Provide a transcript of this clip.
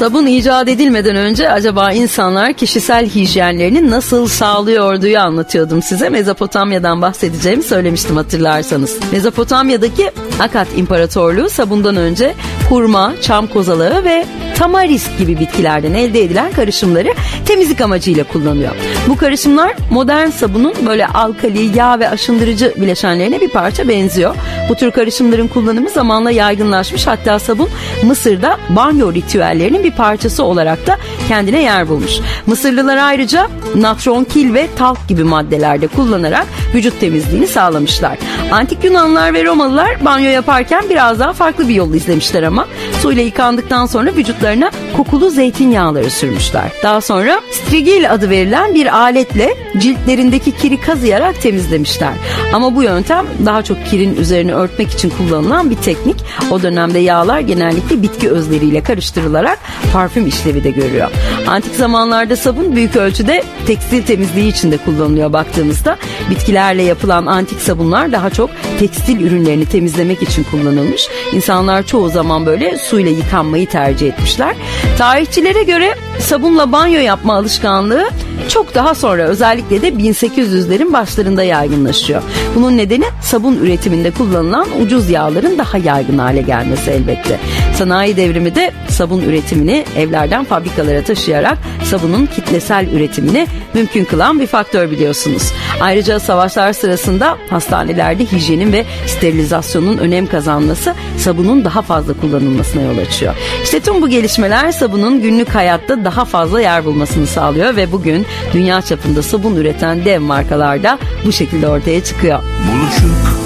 Sabun icat edilmeden önce acaba insanlar kişisel hijyenlerini nasıl sağlıyorduyu anlatıyordum size. Mezopotamya'dan bahsedeceğimi söylemiştim hatırlarsanız. Mezopotamya'daki Akkad İmparatorluğu sabundan önce hurma, çam kozalağı ve tamarisk gibi bitkilerden elde edilen karışımları temizlik amacıyla kullanıyor. Bu karışımlar modern sabunun böyle alkali, yağ ve aşındırıcı bileşenlerine bir parça benziyor. Bu tür karışımların kullanımı zamanla yaygınlaşmış, hatta sabun Mısır'da banyo ritüellerinin bir parçası olarak da kendine yer bulmuş. Mısırlılar ayrıca natron, kil ve talk gibi maddelerde kullanarak vücut temizliğini sağlamışlar. Antik Yunanlılar ve Romalılar banyo yaparken biraz daha farklı bir yol izlemişler ama suyla yıkandıktan sonra vücutlarına kokulu zeytinyağları sürmüşler. Daha sonra strigil adı verilen bir aletle ciltlerindeki kiri kazıyarak temizlemişler. Ama bu yöntem daha çok kirin üzerini örtmek için kullanılan bir teknik. O dönemde yağlar genellikle bitki özleriyle karıştırılarak parfüm işlevi de görüyor. Antik zamanlarda sabun büyük ölçüde tekstil temizliği için de kullanılıyor baktığımızda. Bitkilerle yapılan antik sabunlar daha çok tekstil ürünlerini temizlemek için kullanılmış. İnsanlar çoğu zaman böyle suyla yıkanmayı tercih etmişler. Tarihçilere göre sabunla banyo yapma alışkanlığı çok daha sonra, özellikle de 1800'lerin başlarında yaygınlaşıyor. Bunun nedeni sabun üretiminde kullanılan ucuz yağların daha yaygın hale gelmesi elbette. Sanayi devrimi de sabun üretimini evlerden fabrikalara taşıyarak sabunun kitlesel üretimini mümkün kılan bir faktör biliyorsunuz. Ayrıca savaşlar sırasında hastanelerde hijyenin ve sterilizasyonun önem kazanması sabunun daha fazla kullanılmasına yol açıyor. İşte tüm bu gelişmeler sabunun günlük hayatta daha fazla yer bulmasını sağlıyor ve bugün dünya çapında sabun üreten dev markalar da bu şekilde ortaya çıkıyor. Buluşup